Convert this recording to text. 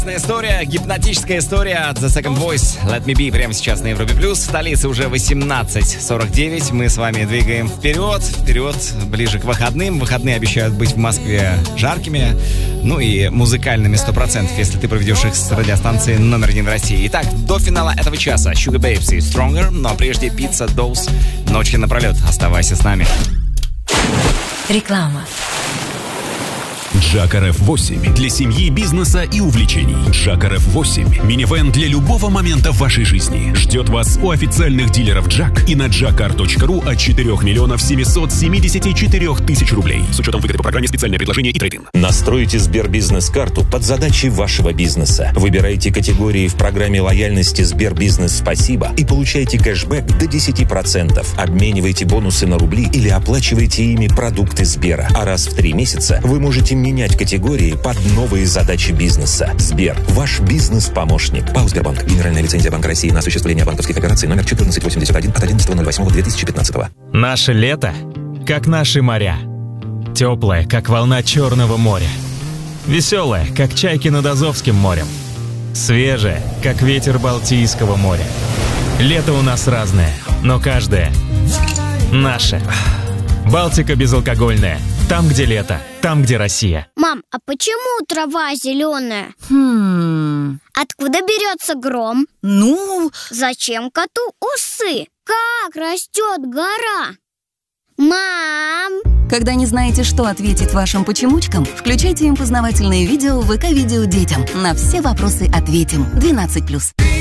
История, гипнотическая история от The Second Voice Let Me Be прямо сейчас на Европе+. В столице уже 18:49. Мы с вами двигаем вперед, ближе к выходным. Выходные обещают быть в Москве жаркими, ну и музыкальными 100%, если ты проведешь их с радиостанции номер 1 в России. Итак, до финала этого часа Sugar Babes и Stronger, но прежде Pizza Dose ночи напролет. Оставайся с нами. Реклама. Jack RF8 для семьи, бизнеса и увлечений. Jack RF8 – минивэн для любого момента в вашей жизни. Ждет вас у официальных дилеров Jack и на jackcar.ru от 4 774 тысяч рублей. С учетом выгоды по программе «Специальное предложение» и трейд-ин. Настройте Сбербизнес-карту под задачи вашего бизнеса. Выбирайте категории в программе лояльности Сбербизнес «Спасибо» и получайте кэшбэк до 10%. Обменивайте бонусы на рубли или оплачивайте ими продукты Сбера. А раз в 3 месяца вы можете менять категории под новые задачи бизнеса. Сбер – ваш бизнес-помощник. ПАО «Сбербанк». Генеральная лицензия Банка России на осуществление банковских операций номер 1481 от 11.08.2015. Наше лето, как наши моря. Теплое, как волна Черного моря. Веселое, как чайки над Азовским морем. Свежее, как ветер Балтийского моря. Лето у нас разное, но каждое наше. Балтика безалкогольная. Там, где лето, там, где Россия. Мам, а почему трава зеленая? Откуда берется гром? Зачем коту усы? Как растет гора? Мам! Когда не знаете, что ответить вашим почемучкам, включайте им познавательные видео в ВК-видео детям. На все вопросы ответим. 12+.